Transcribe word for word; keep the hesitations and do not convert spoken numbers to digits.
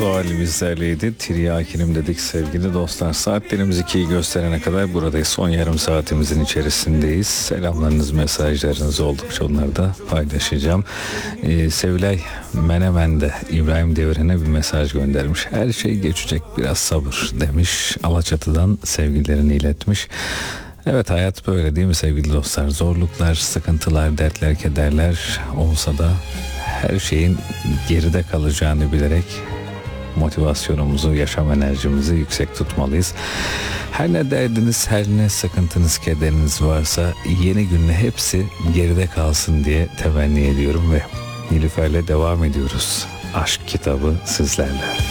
sualimiz öyleydi. Tiryakinim dedik sevgili dostlar. Saatlerimiz ikiyi gösterene kadar buradayız. Son yarım saatimizin içerisindeyiz. Selamlarınız, mesajlarınız oldukça onları da paylaşacağım. Ee, Sevilay Menemen'de İbrahim Devren'e bir mesaj göndermiş. Her şey geçecek, biraz sabır demiş. Alaçatı'dan sevgilerini iletmiş. Evet, hayat böyle değil mi sevgili dostlar? Zorluklar, sıkıntılar, dertler, kederler olsa da her şeyin geride kalacağını bilerek motivasyonumuzu, yaşam enerjimizi yüksek tutmalıyız. Her ne derdiniz, her ne sıkıntınız, kederiniz varsa yeni günle hepsi geride kalsın diye temenni ediyorum ve Nilüfer'le devam ediyoruz. Aşk kitabı sizlerle.